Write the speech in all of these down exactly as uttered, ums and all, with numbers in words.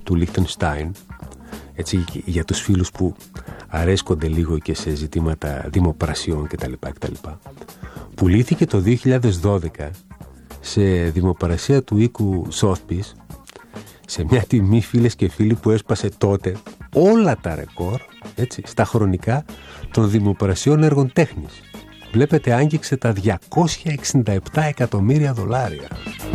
του Λίχτενστάιν, έτσι, για τους φίλους που αρέσκονται λίγο και σε ζητήματα δημοπρασιών κτλ. κτλ. Πουλήθηκε το δύο χιλιάδες δώδεκα σε δημοπρασία του οίκου Sotheby's σε μια τιμή, φίλες και φίλοι, που έσπασε τότε όλα τα ρεκόρ, έτσι, στα χρονικά των δημοπρασιών έργων τέχνης. Βλέπετε, άγγιξε τα διακόσια εξήντα επτά εκατομμύρια δολάρια.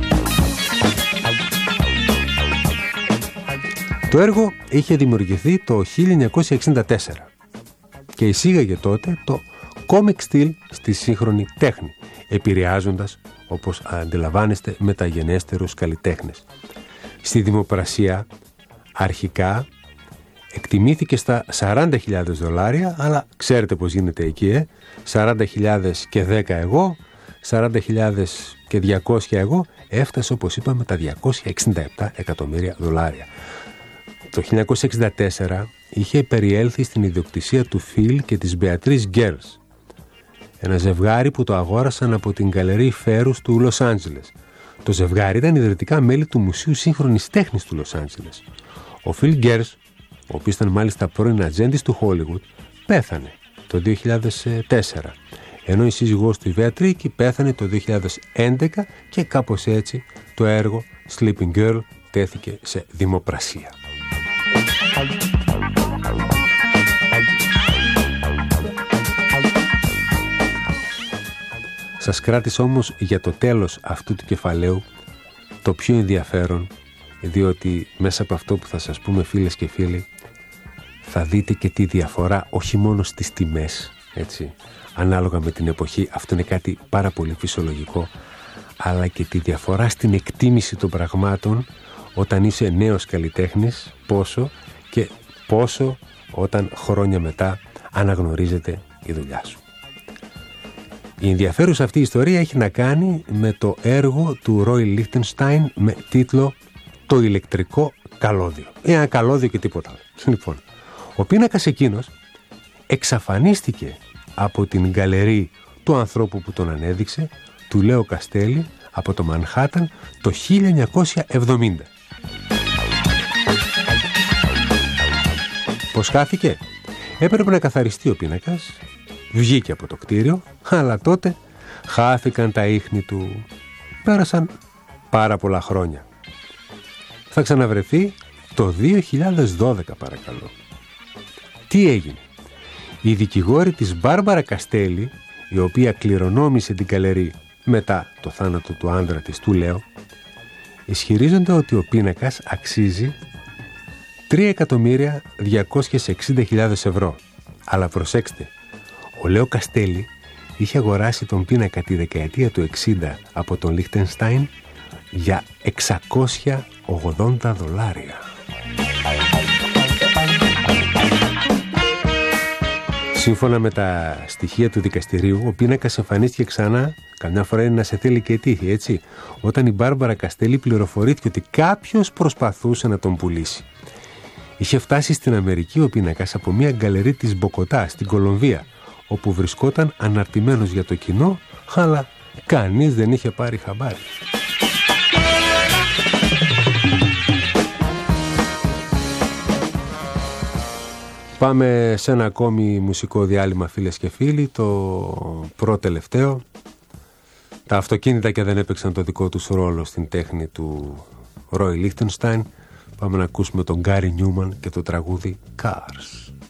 Το έργο είχε δημιουργηθεί το χίλια εννιακόσια εξήντα τέσσερα και εισήγαγε τότε το comic style στη σύγχρονη τέχνη, επηρεάζοντας, όπως αντιλαμβάνεστε, μεταγενέστερους καλλιτέχνες. Στη δημοπρασία αρχικά εκτιμήθηκε στα σαράντα χιλιάδες δολάρια, αλλά ξέρετε πώς γίνεται εκεί, ε? σαράντα χιλιάδες και δέκα εγώ, σαράντα χιλιάδες και διακόσια εγώ, έφτασε, όπως είπαμε, τα διακόσια εξήντα επτά εκατομμύρια δολάρια. Το χίλια εννιακόσια εξήντα τέσσερα είχε περιέλθει στην ιδιοκτησία του Φιλ και της Μπεατρίς Γκέρλς, ένα ζευγάρι που το αγόρασαν από την γκαλερί Φέρους του Λος Άντζελες. Το ζευγάρι ήταν ιδρυτικά μέλη του Μουσείου Σύγχρονης Τέχνης του Λος Άντζελες. Ο Φιλ Γκέρλς, ο οποίος ήταν μάλιστα πρώην ατζέντης του Χόλιγουτ, πέθανε το δύο χιλιάδες τέσσερα, ενώ η σύζυγός του, η Βεατρίκη, πέθανε το δύο χιλιάδες έντεκα και κάπως έτσι το έργο Sleeping Girl τέθηκε σε δημοπρασία. Σας κράτησα όμως για το τέλος αυτού του κεφαλαίου το πιο ενδιαφέρον, διότι μέσα από αυτό που θα σας πούμε, φίλες και φίλοι, θα δείτε και τη διαφορά όχι μόνο στις τιμές, έτσι, ανάλογα με την εποχή, αυτό είναι κάτι πάρα πολύ φυσιολογικό, αλλά και τη διαφορά στην εκτίμηση των πραγμάτων όταν είσαι νέος καλλιτέχνης, πόσο και πόσο όταν χρόνια μετά αναγνωρίζεται η δουλειά σου. Η ενδιαφέρουσα αυτή η ιστορία έχει να κάνει με το έργο του Ρόι Λίχτενστάιν με τίτλο «Το ηλεκτρικό καλώδιο». Ένα καλώδιο και τίποτα άλλο. Λοιπόν, ο πίνακας εκείνος εξαφανίστηκε από την γκαλερί του ανθρώπου που τον ανέδειξε, του Λέο Καστέλι, από το Μανχάταν το χίλια εννιακόσια εβδομήντα. Πώς χάθηκε? Έπρεπε να καθαριστεί ο πίνακας, βγήκε από το κτίριο, αλλά τότε χάθηκαν τα ίχνη του. Πέρασαν πάρα πολλά χρόνια. Θα ξαναβρεθεί το δύο χιλιάδες δώδεκα, παρακαλώ. Τι έγινε? Η δικηγόρη της Μπάρμπαρα Καστέλι, η οποία κληρονόμησε την γκαλερί μετά το θάνατο του άντρα της, του Λέο, ισχυρίζονται ότι ο πίνακας αξίζει τρία εκατομμύρια διακόσιες εξήντα χιλιάδες ευρώ. Αλλά προσέξτε, ο Λέο Καστέλι είχε αγοράσει τον πίνακα τη δεκαετία του εξήντα από τον Λίχτενστάιν για εξακόσια ογδόντα δολάρια. Σύμφωνα με τα στοιχεία του δικαστηρίου, ο πίνακας εμφανίστηκε ξανά, καμιά φορά είναι να σε θέλει και τύχη, έτσι, όταν η Μπάρμπαρα Καστέλι πληροφορήθηκε ότι κάποιος προσπαθούσε να τον πουλήσει. Είχε φτάσει στην Αμερική ο πίνακας από μια γκαλερί της Μποκοτά, στην Κολομβία, όπου βρισκόταν αναρτημένος για το κοινό, αλλά κανείς δεν είχε πάρει χαμπάρι. Πάμε σε ένα ακόμη μουσικό διάλειμμα, φίλες και φίλοι, το πρώτο τελευταίο. Τα αυτοκίνητα και δεν έπαιξαν το δικό τους ρόλο στην τέχνη του Ρόι Λίχτενστάιν. Πάμε να ακούσουμε τον Γκάρι Νιούμαν και το τραγούδι Cars.